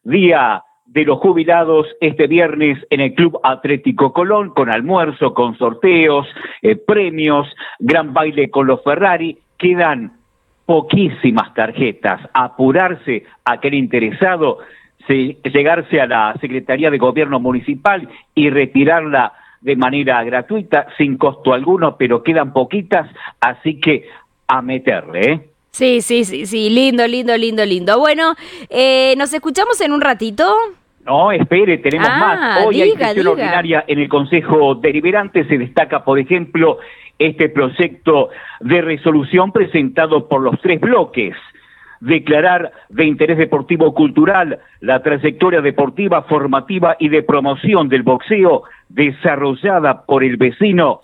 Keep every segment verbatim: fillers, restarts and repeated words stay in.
Día de los Jubilados este viernes en el Club Atlético Colón, con almuerzo, con sorteos, eh, premios, gran baile con los Ferrari. Quedan poquísimas tarjetas. Apurarse, aquel interesado, se, llegarse a la Secretaría de Gobierno Municipal y retirarla de manera gratuita, sin costo alguno, pero quedan poquitas, así que a meterle, ¿eh? Sí, sí, sí, sí, lindo, lindo, lindo, lindo. Bueno, eh, ¿nos escuchamos en un ratito? No, espere, tenemos ah, más. Hoy diga, hay sesión diga. ordinaria en el Consejo Deliberante. Se destaca, por ejemplo, este proyecto de resolución presentado por los tres bloques. Declarar de interés deportivo cultural la trayectoria deportiva, formativa y de promoción del boxeo desarrollada por el vecino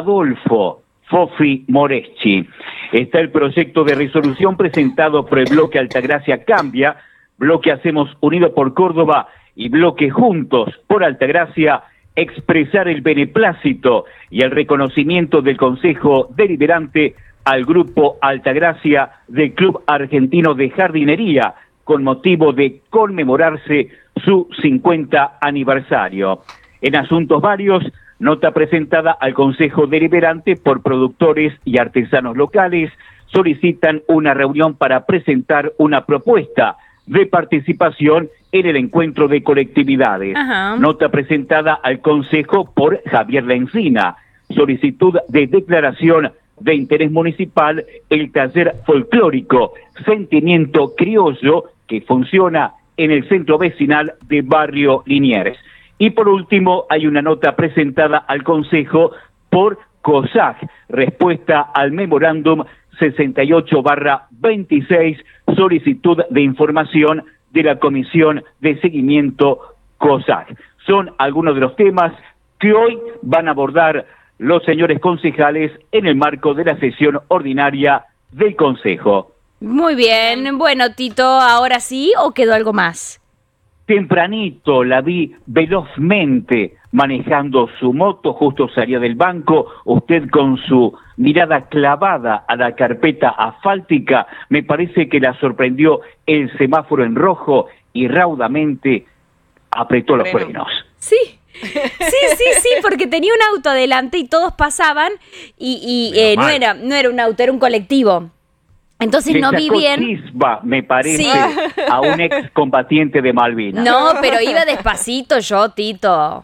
Adolfo Fofi Moreschi. Está el proyecto de resolución presentado por el bloque Altagracia Cambia, bloque Hacemos Unido por Córdoba y bloque Juntos por Altagracia, expresar el beneplácito y el reconocimiento del Consejo Deliberante al Grupo Altagracia del Club Argentino de Jardinería con motivo de conmemorarse su cincuenta aniversario. En asuntos varios, nota presentada al Consejo Deliberante por productores y artesanos locales, solicitan una reunión para presentar una propuesta de participación en el encuentro de colectividades. Ajá. Nota presentada al Consejo por Javier Lencina, solicitud de declaración de interés municipal el taller folclórico Sentimiento Criollo que funciona en el centro vecinal de Barrio Liniers. Y por último, hay una nota presentada al Consejo por COSAC, respuesta al memorándum sesenta y ocho barra veintiséis, solicitud de información de la Comisión de Seguimiento COSAC. Son algunos de los temas que hoy van a abordar los señores concejales en el marco de la sesión ordinaria del Consejo. Muy bien. Bueno, Tito, ¿ahora sí o quedó algo más? Tempranito la vi velozmente manejando su moto, justo salía del banco, usted con su mirada clavada a la carpeta asfáltica, me parece que la sorprendió el semáforo en rojo y raudamente apretó los Freno. frenos. Sí. Sí, sí, sí, porque tenía un auto adelante y todos pasaban y, y eh, no era, no era un auto, era un colectivo. Entonces Le no vi sacó bien. chispa, me parece, Sí. a un ex combatiente de Malvinas. No, pero iba despacito yo, Tito.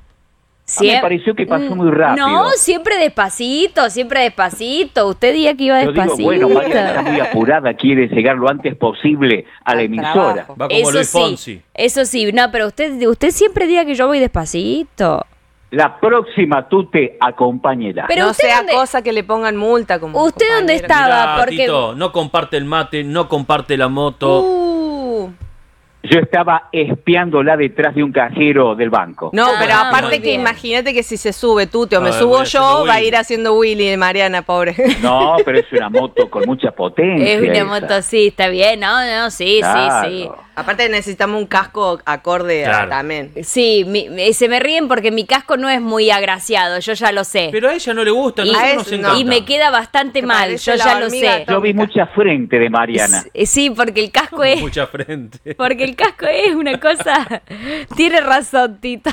Ah, me pareció que pasó muy rápido. No, siempre despacito, siempre despacito. Usted diría que iba Yo despacito. digo, bueno, María está muy apurada, quiere llegar lo antes posible a la Al emisora. trabajo. Va como Eso Luis sí, Fonsi. eso sí, no, pero usted, usted siempre diga que yo voy despacito. La próxima tú te acompañarás. Pero no usted sea dónde- cosa que le pongan multa como ¿Usted dónde compañera. estaba? Mirá, porque- Tito, no comparte el mate, no comparte la moto. Uh, Yo estaba espiándola detrás de un cajero del banco. no, Ah, pero muy aparte que bien. imagínate que si se sube Tute o me Ah, subo voy haciendo yo, va a Willy. ir haciendo Willy de Mariana, pobre. No, pero es una moto con mucha potencia. Es una esa. moto, sí, está bien, no, no, sí, Claro. sí, sí. Aparte necesitamos un casco acorde a- Claro. también. Sí, mi- mi- se me ríen porque mi casco no es muy agraciado, yo ya lo sé. Pero a ella no le gusta, y, a nosotros a nos eso no. encanta. y me queda bastante Que mal, parece yo la ya lo hormiga sé. Yo vi mucha frente de Mariana. S- Sí, porque el casco es... Mucha frente. Porque el casco es una cosa... Tiene razón, Tito.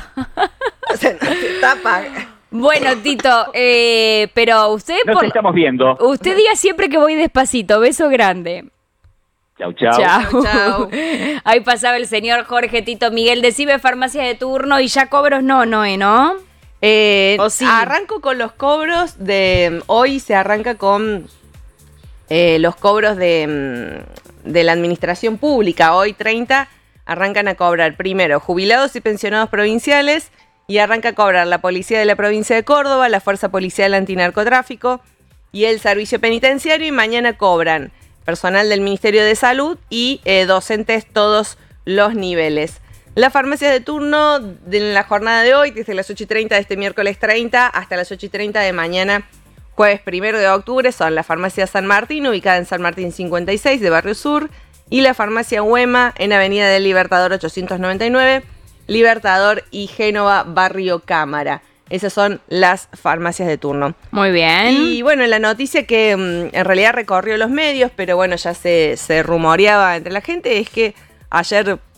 Se nos tapa. Bueno, Tito, eh, pero usted... Nos por- estamos viendo. Usted diga siempre que voy despacito. Beso grande. Chau, chau. Chao. Chau. Ahí pasaba el señor Jorge Tito Miguel. Decime farmacia de turno y ya cobros no, Noé, ¿no? Eh, ¿O sí? Arranco con los cobros de... Hoy se arranca con eh, los cobros de, mm, de la administración pública. Hoy treinta arrancan a cobrar primero jubilados y pensionados provinciales y arranca a cobrar la Policía de la Provincia de Córdoba, la Fuerza Policial Antinarcotráfico y el Servicio Penitenciario, y mañana cobran personal del Ministerio de Salud y eh, docentes todos los niveles. Las farmacias de turno de la jornada de hoy, desde las ocho y treinta de este miércoles treinta hasta las ocho y treinta de mañana, jueves primero de octubre, son la farmacia San Martín, ubicada en San Martín cincuenta y seis de Barrio Sur, y la farmacia Huema en Avenida del Libertador ochocientos noventa y nueve, Libertador y Génova, Barrio Cámara. Esas son las farmacias de turno. Muy bien. Y bueno, la noticia que mm, en realidad recorrió los medios, pero bueno, ya se, se rumoreaba entre la gente, es que ayer